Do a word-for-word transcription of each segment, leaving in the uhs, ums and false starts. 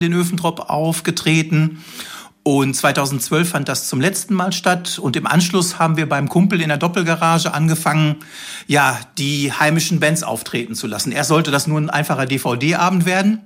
in Öfentrop aufgetreten. Und zweitausendzwölf fand das zum letzten Mal statt. Und im Anschluss haben wir beim Kumpel in der Doppelgarage angefangen, ja, die heimischen Bands auftreten zu lassen. Erst sollte das nur ein einfacher D V D-Abend werden.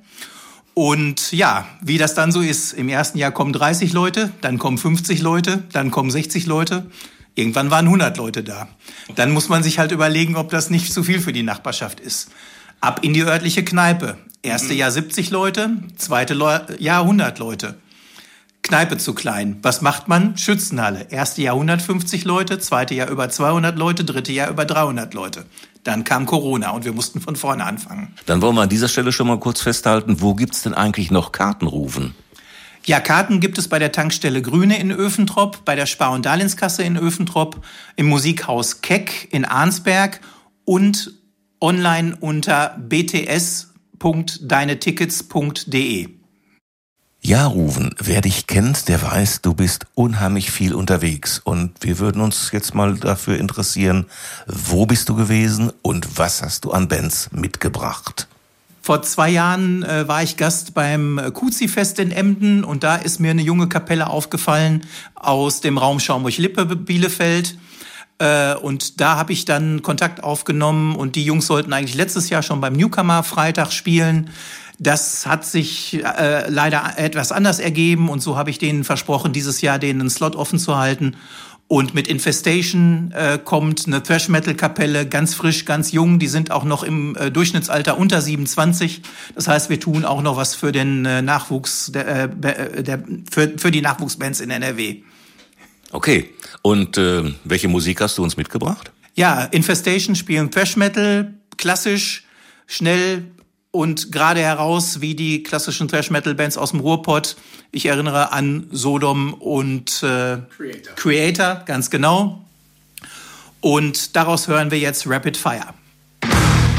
Und ja, wie das dann so ist, im ersten Jahr kommen dreißig Leute, dann kommen fünfzig Leute, dann kommen sechzig Leute. Irgendwann waren hundert Leute da. Dann muss man sich halt überlegen, ob das nicht zu viel für die Nachbarschaft ist. Ab in die örtliche Kneipe. Erste Jahr siebzig Leute, zweite Jahr hundert Leute. Kneipe zu klein. Was macht man? Schützenhalle. Erste Jahr hundertfünfzig Leute, zweite Jahr über zweihundert Leute, dritte Jahr über dreihundert Leute. Dann kam Corona und wir mussten von vorne anfangen. Dann wollen wir an dieser Stelle schon mal kurz festhalten, wo gibt's denn eigentlich noch Kartenrufen? Ja, Karten gibt es bei der Tankstelle Grüne in Öfentrop, bei der Spar- und Darlehenskasse in Öfentrop, im Musikhaus Keck in Arnsberg und online unter b t s punkt deine tickets punkt d e. Ja, Ruven, wer dich kennt, der weiß, du bist unheimlich viel unterwegs. Und wir würden uns jetzt mal dafür interessieren, wo bist du gewesen und was hast du an Bands mitgebracht? Vor zwei Jahren äh, war ich Gast beim Kuzi-Fest in Emden und da ist mir eine junge Kapelle aufgefallen aus dem Raum Schaumburg-Lippe, Bielefeld. Äh, und da habe ich dann Kontakt aufgenommen und die Jungs sollten eigentlich letztes Jahr schon beim Newcomer Freitag spielen. Das hat sich äh, leider etwas anders ergeben und so habe ich denen versprochen, dieses Jahr denen einen Slot offen zu halten. Und mit Infestation äh, kommt eine Thrash-Metal-Kapelle, ganz frisch, ganz jung. Die sind auch noch im äh, Durchschnittsalter unter siebenundzwanzig. Das heißt, wir tun auch noch was für den äh, Nachwuchs, der, äh, der, für, für die Nachwuchsbands in N R W. Okay, und äh, welche Musik hast du uns mitgebracht? Ja, Infestation spielen Thrash-Metal, klassisch, schnell und gerade heraus wie die klassischen Thrash-Metal-Bands aus dem Ruhrpott. Ich erinnere an Sodom und äh, Creator. Creator, ganz genau. Und daraus hören wir jetzt Rapid Fire.